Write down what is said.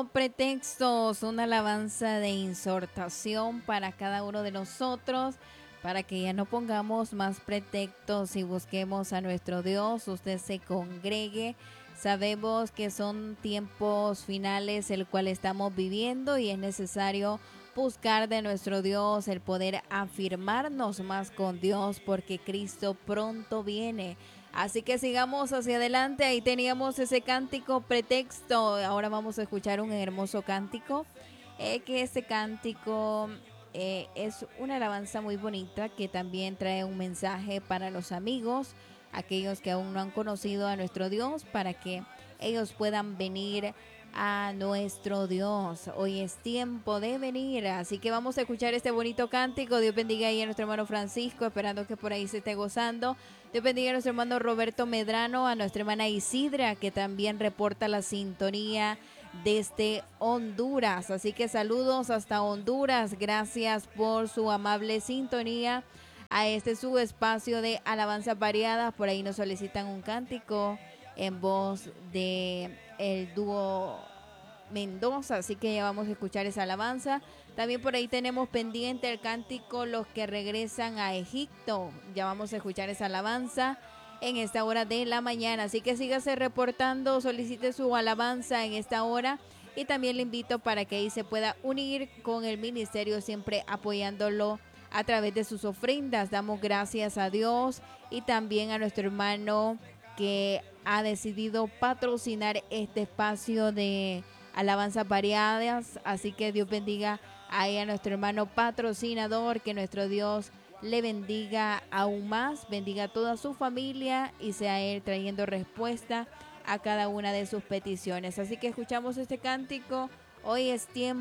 Pretextos, una alabanza de exhortación para cada uno de nosotros, para que ya no pongamos más pretextos y busquemos a nuestro Dios, usted se congregue. Sabemos que son tiempos finales el cual estamos viviendo y es necesario buscar de nuestro Dios el poder afirmarnos más con Dios porque Cristo pronto viene. Así que sigamos hacia adelante. Ahí teníamos ese cántico pretexto. Ahora vamos a escuchar un hermoso cántico. Que este cántico es una alabanza muy bonita que también trae un mensaje para los amigos, aquellos que aún no han conocido a nuestro Dios, para que ellos puedan venir a nuestro Dios. Hoy es tiempo de venir, así que vamos a escuchar este bonito cántico. Dios bendiga ahí a nuestro hermano Francisco, esperando que por ahí se esté gozando. Dios bendiga a nuestro hermano Roberto Medrano, a nuestra hermana Isidra, que también reporta la sintonía desde Honduras. Así que saludos hasta Honduras, gracias por su amable sintonía a este su espacio de alabanzas variadas. Por ahí nos solicitan un cántico en voz de el dúo Mendoza, así que ya vamos a escuchar esa alabanza. También por ahí tenemos pendiente el cántico Los que regresan a Egipto, ya vamos a escuchar esa alabanza en esta hora de la mañana, así que sígase reportando, solicite su alabanza en esta hora y también le invito para que ahí se pueda unir con el ministerio, siempre apoyándolo a través de sus ofrendas. Damos gracias a Dios y también a nuestro hermano que ha decidido patrocinar este espacio de alabanzas variadas, así que Dios bendiga ahí a nuestro hermano patrocinador, que nuestro Dios le bendiga aún más, bendiga a toda su familia y sea Él trayendo respuesta a cada una de sus peticiones. Así que escuchamos este cántico, hoy es tiempo